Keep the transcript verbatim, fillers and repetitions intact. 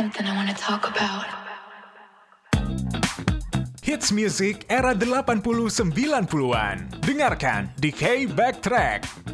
something I wanna talk about. Hits music era delapan puluh sembilan puluhan. Dengarkan di K Backtrack.